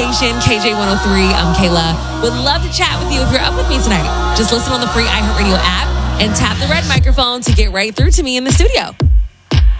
Station, KJ 103. I'm Kayla. Would love to chat with you if you're up with me tonight. Just listen on the free iHeartRadio app and tap the red microphone to get right through to me in the studio.